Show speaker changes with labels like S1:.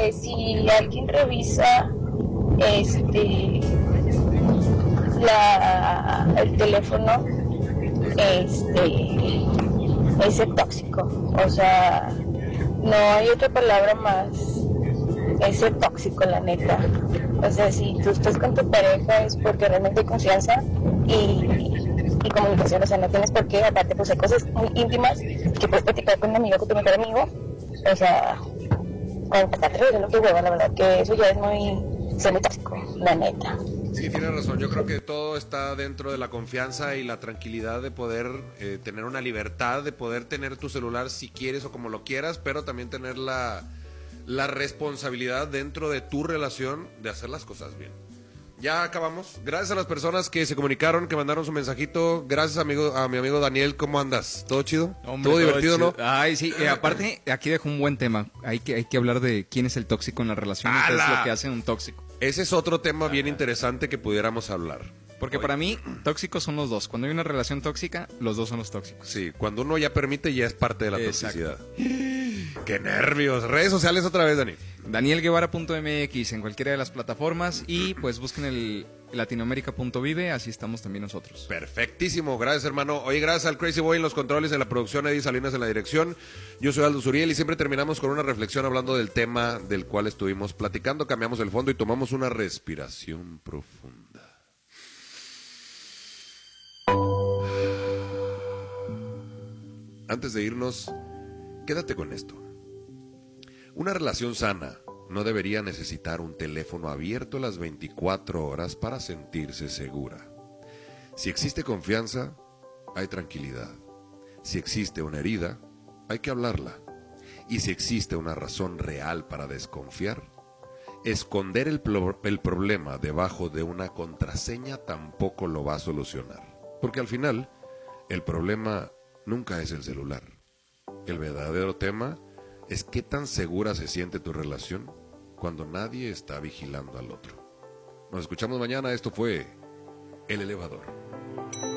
S1: si alguien revisa el teléfono, ese tóxico, o sea, no hay otra palabra más, ese tóxico, la neta. O sea, si tú estás con tu pareja es porque realmente hay confianza y comunicación, o sea, no tienes por qué, aparte pues hay cosas muy íntimas que puedes platicar con un amigo, con tu mejor amigo, o sea, con es lo que hueva, la verdad que eso ya es muy tóxico, la neta.
S2: Sí, tienes razón. Yo creo que todo está dentro de la confianza y la tranquilidad de poder tener una libertad, de poder tener tu celular si quieres o como lo quieras, pero también tener la responsabilidad dentro de tu relación de hacer las cosas bien. Ya acabamos. Gracias a las personas que se comunicaron, que mandaron su mensajito. Gracias a mi amigo Daniel. ¿Cómo andas? ¿Todo chido?
S3: Hombre,
S2: ¿Todo divertido,
S3: chido,
S2: no?
S3: Ay, sí. Aparte, aquí dejó un buen tema. Hay que hablar de quién es el tóxico en la relación y qué es lo que hace un tóxico.
S2: Ese es otro tema bien interesante que pudiéramos hablar.
S3: Porque para mí, tóxicos son los dos. Cuando hay una relación tóxica, los dos son los tóxicos.
S2: Sí, cuando uno ya permite, ya es parte de la
S3: Exacto.
S2: toxicidad. ¡Qué nervios! Redes sociales otra vez, Dani.
S3: DanielGuevara.mx en cualquiera de las plataformas y pues busquen el Latinoamérica.vive, así estamos también nosotros.
S2: Perfectísimo, gracias hermano. Oye, gracias al Crazy Boy en los controles, en la producción, Eddie Salinas en la dirección. Yo soy Aldo Zuriel y siempre terminamos con una reflexión hablando del tema del cual estuvimos platicando. Cambiamos el fondo y tomamos una respiración profunda. Antes de irnos, quédate con esto. Una relación sana no debería necesitar un teléfono abierto las 24 horas para sentirse segura. Si existe confianza, hay tranquilidad. Si existe una herida, hay que hablarla. Y si existe una razón real para desconfiar, esconder el problema debajo de una contraseña tampoco lo va a solucionar. Porque al final, el problema nunca es el celular. El verdadero tema es qué tan segura se siente tu relación cuando nadie está vigilando al otro. Nos escuchamos mañana. Esto fue El Elevador.